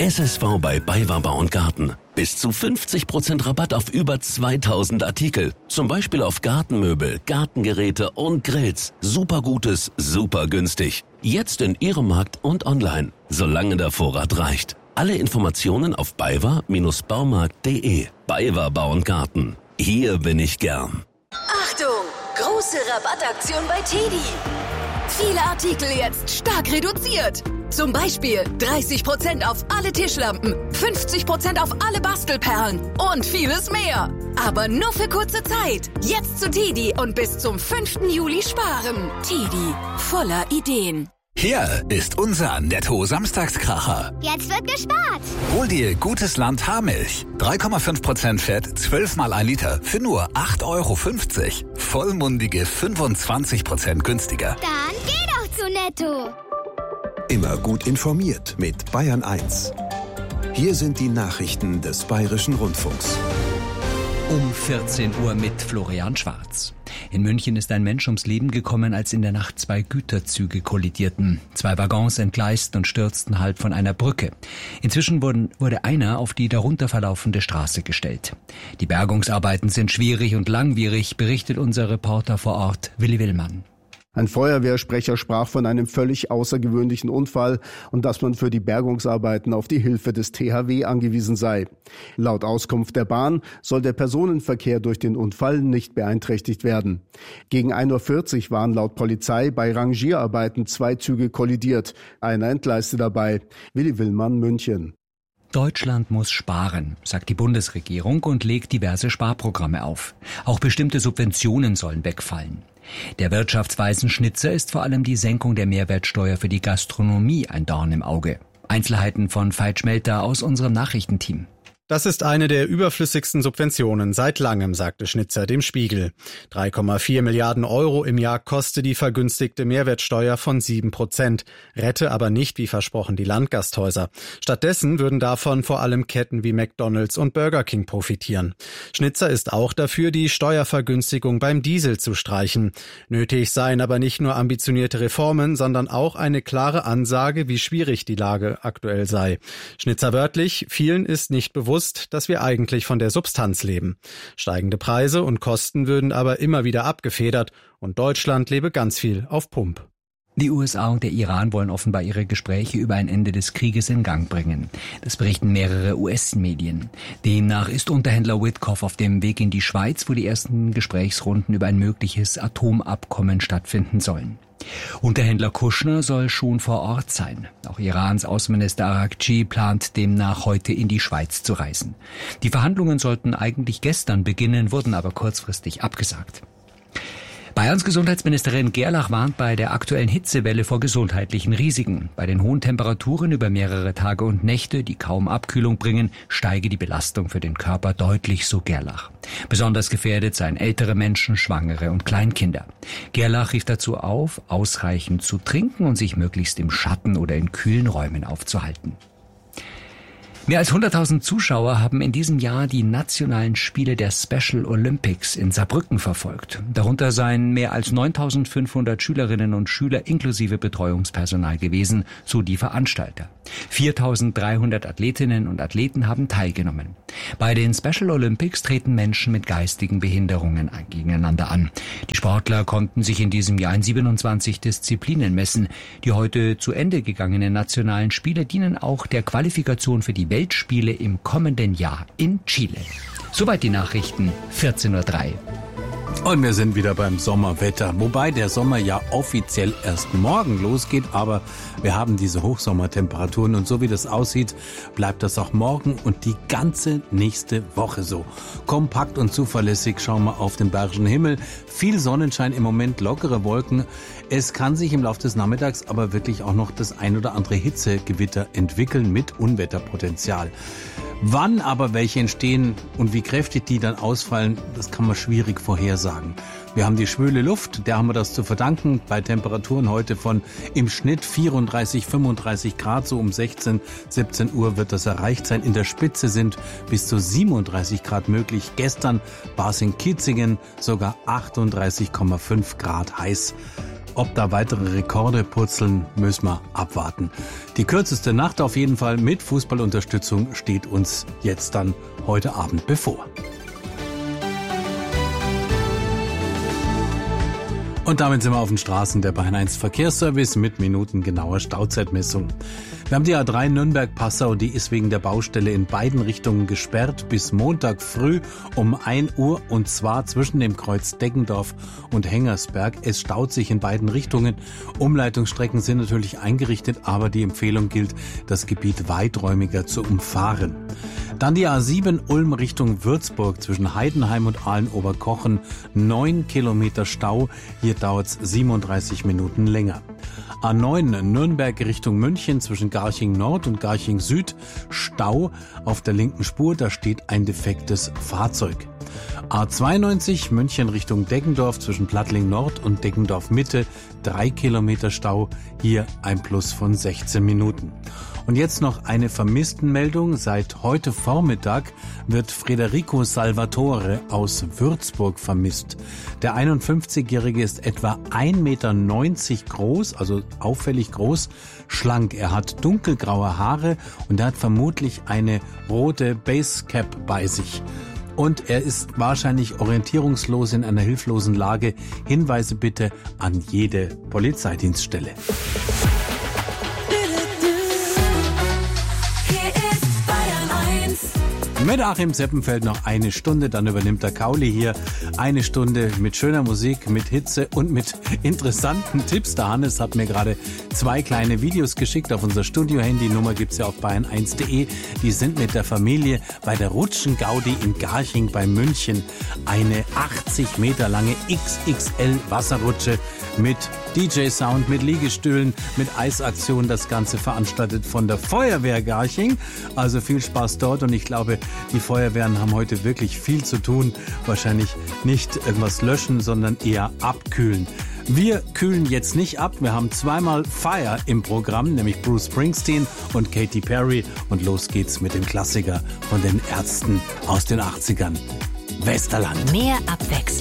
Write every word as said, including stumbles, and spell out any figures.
S S V bei BayWa Bau und Garten. Bis zu fünfzig Prozent Rabatt auf über zweitausend Artikel. Zum Beispiel auf Gartenmöbel, Gartengeräte und Grills. Super Gutes, super günstig. Jetzt in Ihrem Markt und online, solange der Vorrat reicht. Alle Informationen auf baywa Bindestrich baumarkt punkt de. BayWa Bau und Garten. Hier bin ich gern. Achtung! Große Rabattaktion bei Teddy. Viele Artikel jetzt stark reduziert. Zum Beispiel dreißig Prozent auf alle Tischlampen, fünfzig Prozent auf alle Bastelperlen und vieles mehr. Aber nur für kurze Zeit. Jetzt zu Teddy und bis zum fünften Juli sparen. Teddy, voller Ideen. Hier ist unser Netto-Samstagskracher. Jetzt wird gespart. Hol dir Gutes Land Haarmilch. drei Komma fünf Prozent Fett, zwölf mal ein Liter für nur acht Euro fünfzig. Vollmundige fünfundzwanzig Prozent günstiger. Dann geh doch zu Netto. Immer gut informiert mit Bayern eins. Hier sind die Nachrichten des Bayerischen Rundfunks. Um vierzehn Uhr mit Florian Schwarz. In München ist ein Mensch ums Leben gekommen, als in der Nacht zwei Güterzüge kollidierten. Zwei Waggons entgleisten und stürzten halb von einer Brücke. Inzwischen wurden, wurde einer auf die darunter verlaufende Straße gestellt. Die Bergungsarbeiten sind schwierig und langwierig, berichtet unser Reporter vor Ort, Willi Willmann. Ein Feuerwehrsprecher sprach von einem völlig außergewöhnlichen Unfall und dass man für die Bergungsarbeiten auf die Hilfe des T H W angewiesen sei. Laut Auskunft der Bahn soll der Personenverkehr durch den Unfall nicht beeinträchtigt werden. Gegen ein Uhr vierzig waren laut Polizei bei Rangierarbeiten zwei Züge kollidiert. Einer entgleiste dabei. Willi Willmann, München. Deutschland muss sparen, sagt die Bundesregierung und legt diverse Sparprogramme auf. Auch bestimmte Subventionen sollen wegfallen. Der Wirtschaftsweisenschnitzer ist vor allem die Senkung der Mehrwertsteuer für die Gastronomie ein Dorn im Auge. Einzelheiten von Veit Schmelter aus unserem Nachrichtenteam. Das ist eine der überflüssigsten Subventionen seit langem, sagte Schnitzer dem Spiegel. drei Komma vier Milliarden Euro im Jahr koste die vergünstigte Mehrwertsteuer von sieben Prozent, rette aber nicht, wie versprochen, die Landgasthäuser. Stattdessen würden davon vor allem Ketten wie McDonald's und Burger King profitieren. Schnitzer ist auch dafür, die Steuervergünstigung beim Diesel zu streichen. Nötig seien aber nicht nur ambitionierte Reformen, sondern auch eine klare Ansage, wie schwierig die Lage aktuell sei. Schnitzer wörtlich: Vielen ist nicht bewusst, dass wir eigentlich von der Substanz leben. Steigende Preise und Kosten würden aber immer wieder abgefedert und Deutschland lebe ganz viel auf Pump. Die U S A und der Iran wollen offenbar ihre Gespräche über ein Ende des Krieges in Gang bringen. Das berichten mehrere U S-Medien. Demnach ist Unterhändler Witkoff auf dem Weg in die Schweiz, wo die ersten Gesprächsrunden über ein mögliches Atomabkommen stattfinden sollen. Unterhändler Kushner soll schon vor Ort sein. Auch Irans Außenminister Araghchi plant demnach heute in die Schweiz zu reisen. Die Verhandlungen sollten eigentlich gestern beginnen, wurden aber kurzfristig abgesagt. Bayerns Gesundheitsministerin Gerlach warnt bei der aktuellen Hitzewelle vor gesundheitlichen Risiken. Bei den hohen Temperaturen über mehrere Tage und Nächte, die kaum Abkühlung bringen, steige die Belastung für den Körper deutlich, so Gerlach. Besonders gefährdet seien ältere Menschen, Schwangere und Kleinkinder. Gerlach rief dazu auf, ausreichend zu trinken und sich möglichst im Schatten oder in kühlen Räumen aufzuhalten. Mehr als hunderttausend Zuschauer haben in diesem Jahr die nationalen Spiele der Special Olympics in Saarbrücken verfolgt. Darunter seien mehr als neuntausendfünfhundert Schülerinnen und Schüler inklusive Betreuungspersonal gewesen, so die Veranstalter. viertausenddreihundert Athletinnen und Athleten haben teilgenommen. Bei den Special Olympics treten Menschen mit geistigen Behinderungen gegeneinander an. Die Sportler konnten sich in diesem Jahr in siebenundzwanzig Disziplinen messen. Die heute zu Ende gegangenen nationalen Spiele dienen auch der Qualifikation für die Weltspiele im kommenden Jahr in Chile. Soweit die Nachrichten, vierzehn Uhr drei. Und wir sind wieder beim Sommerwetter, wobei der Sommer ja offiziell erst morgen losgeht, aber wir haben diese Hochsommertemperaturen und so wie das aussieht, bleibt das auch morgen und die ganze nächste Woche so. Kompakt und zuverlässig schauen wir auf den bayerischen Himmel, viel Sonnenschein im Moment, lockere Wolken. Es kann sich im Laufe des Nachmittags aber wirklich auch noch das ein oder andere Hitzegewitter entwickeln mit Unwetterpotenzial. Wann aber welche entstehen und wie kräftig die dann ausfallen, das kann man schwierig vorhersagen. Wir haben die schwüle Luft, der haben wir das zu verdanken, bei Temperaturen heute von im Schnitt vierunddreißig, fünfunddreißig Grad, so um sechzehn, siebzehn Uhr wird das erreicht sein. In der Spitze sind bis zu siebenunddreißig Grad möglich. Gestern war es in Kitzingen sogar achtunddreißig Komma fünf Grad heiß. Ob da weitere Rekorde purzeln, müssen wir abwarten. Die kürzeste Nacht auf jeden Fall mit Fußballunterstützung steht uns jetzt dann heute Abend bevor. Und damit sind wir auf den Straßen der Bayern eins Verkehrsservice mit minutengenauer Stauzeitmessung. Wir haben die A drei Nürnberg-Passau, die ist wegen der Baustelle in beiden Richtungen gesperrt bis Montag früh um ein Uhr und zwar zwischen dem Kreuz Deggendorf und Hengersberg. Es staut sich in beiden Richtungen. Umleitungsstrecken sind natürlich eingerichtet, aber die Empfehlung gilt, das Gebiet weiträumiger zu umfahren. Dann die A sieben Ulm Richtung Würzburg zwischen Heidenheim und Aalen-Oberkochen. Neun Kilometer Stau. Hier dauert es siebenunddreißig Minuten länger. A neun Nürnberg Richtung München zwischen Garching Nord und Garching Süd. Stau auf der linken Spur, da steht ein defektes Fahrzeug. A zweiundneunzig München Richtung Deggendorf zwischen Plattling Nord und Deggendorf Mitte. Drei Kilometer Stau, hier ein Plus von sechzehn Minuten. Und jetzt noch eine Vermisstenmeldung. Seit heute Vormittag wird Federico Salvatore aus Würzburg vermisst. Der einundfünfzigjährige ist etwa ein Meter neunzig groß, also auffällig groß, schlank. Er hat dunkelgraue Haare und er hat vermutlich eine rote Basecap bei sich. Und er ist wahrscheinlich orientierungslos in einer hilflosen Lage. Hinweise bitte an jede Polizeidienststelle. Mit Achim Seppenfeld noch eine Stunde, dann übernimmt der Kauli hier eine Stunde mit schöner Musik, mit Hitze und mit interessanten Tipps. Der Hannes hat mir gerade zwei kleine Videos geschickt auf unser Studio-Handy. Die Nummer gibt's ja auf bayern eins punkt de. Die sind mit der Familie bei der Rutschen-Gaudi in Garching bei München. Eine achtzig Meter lange X X L Wasserrutsche mit D J-Sound, mit Liegestühlen, mit Eisaktionen. Das Ganze veranstaltet von der Feuerwehr Garching. Also viel Spaß dort und ich glaube, die Feuerwehren haben heute wirklich viel zu tun. Wahrscheinlich nicht irgendwas löschen, sondern eher abkühlen. Wir kühlen jetzt nicht ab. Wir haben zweimal Fire im Programm, nämlich Bruce Springsteen und Katy Perry. Und los geht's mit dem Klassiker von den Ärzten aus den achtzigern. Westerland. Mehr Abwechslung.